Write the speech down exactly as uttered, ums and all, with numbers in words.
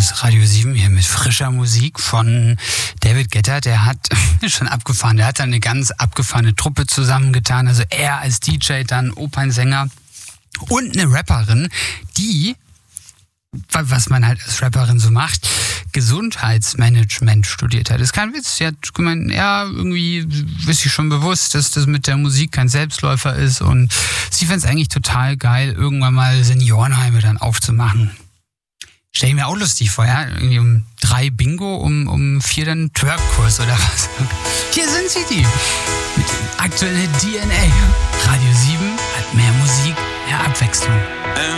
ist Radio sieben hier mit frischer Musik von David Guetta. Der hat schon abgefahren, der hat dann eine ganz abgefahrene Truppe zusammengetan. Also er als D J, dann Opernsänger und eine Rapperin, die, was man halt als Rapperin so macht, Gesundheitsmanagement studiert hat. Das ist kein Witz. Sie hat gemeint, ja, irgendwie ist sie schon bewusst, dass das mit der Musik kein Selbstläufer ist und sie fände es eigentlich total geil, irgendwann mal Seniorenheime dann aufzumachen. Stell ich mir auch lustig vor, ja? Irgendwie um drei Bingo, um, um vier dann Twerkkurs oder was. Hier sind sie, die. Mit dem aktuellen D N A. Radio sieben hat mehr Musik, mehr Abwechslung.